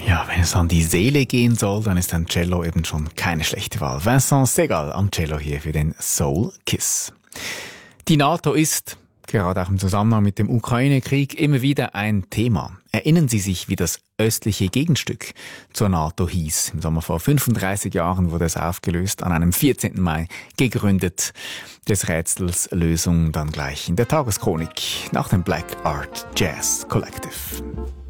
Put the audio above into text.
Ja, wenn es an die Seele gehen soll, dann ist ein Cello eben schon keine schlechte Wahl. Vincent Segal am Cello hier für den Soul Kiss. Die NATO ist, gerade auch im Zusammenhang mit dem Ukraine-Krieg, immer wieder ein Thema. Erinnern Sie sich, wie das östliche Gegenstück zur NATO hieß? Im Sommer vor 35 Jahren wurde es aufgelöst, an einem 14. Mai gegründet. Des Rätsels Lösung dann gleich in der Tageschronik nach dem Black Art Jazz Collective.